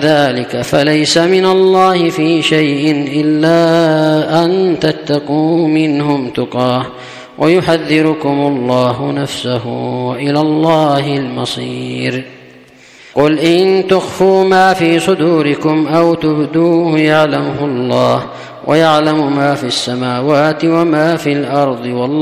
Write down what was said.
ذلك فليس من الله في شيء إلا أن تتقوا منهم تقاه ويحذركم الله نفسه وإلى الله المصير. قل إن تخفوا ما في صدوركم أو تبدوه يعلمه الله ويعلم ما في السماوات وما في الأرض والله